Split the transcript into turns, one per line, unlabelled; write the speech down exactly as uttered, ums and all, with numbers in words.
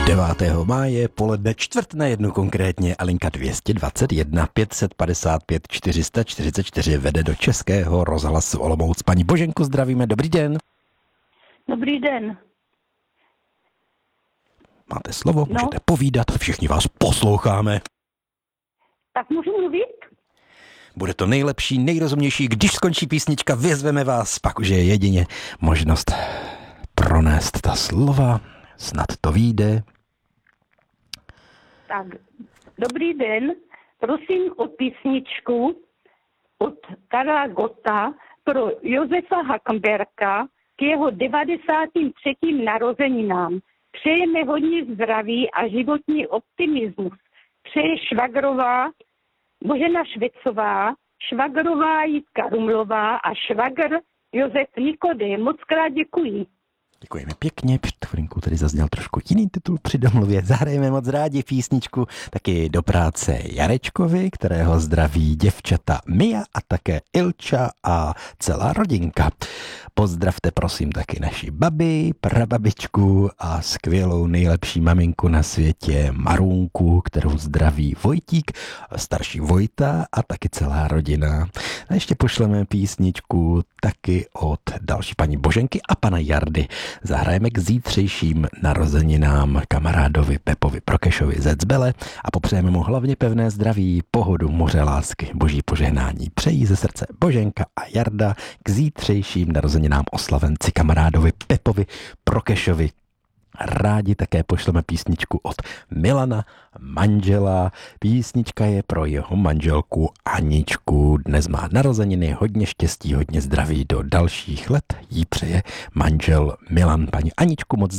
devátého máje, poledne, čtvrt na jednu konkrétně, a linka dvě stě dvacet jedna pět set padesát pět čtyři sta čtyřicet čtyři vede do Českého rozhlasu Olomouc. Paní Boženku zdravíme, dobrý den.
Dobrý den.
Máte slovo,
No.
můžete povídat, všichni vás posloucháme.
Tak můžu mluvit?
Bude to nejlepší, nejrozumnější, když skončí písnička, vyzveme vás, pak už je jedině možnost pronést ta slova, snad to vyjde.
Tak, dobrý den. Prosím o písničku od Karla Gotta pro Josefa Hackenberka k jeho devadesátým třetím narozeninám. Přejeme hodně zdraví a životní optimismus. Přeje švagrová Božena Švecová, švagrová Jitka Rumlová a švagr Josef Nikodé. Moc krát děkuji.
Děkujeme pěkně, před chvilinku tady zazněl trošku jiný titul při domluvě. Zahrajeme moc rádi písničku taky do práce Jarečkovi, kterého zdraví děvčata Mia a také Ilča a celá rodinka. Pozdravte prosím taky naši babi, prababičku a skvělou nejlepší maminku na světě Marunku, kterou zdraví Vojtík, starší Vojta a taky celá rodina. A ještě pošleme písničku taky od další paní Boženky a pana Jardy. Zahrajeme k zítřejším narozeninám kamarádovi Pepovi Prokešovi ze Zbele a popřejeme mu hlavně pevné zdraví, pohodu, moře lásky, boží požehnání. Přejí ze srdce Boženka a Jarda k zítřejším narozeninám oslavenci kamarádovi Pepovi Prokešovi. Rádi také pošleme písničku od Milana, manžela. Písnička je pro jeho manželku Aničku. Dnes má narozeniny, hodně štěstí, hodně zdraví do dalších let. Jí přeje manžel Milan. Paní Aničku, moc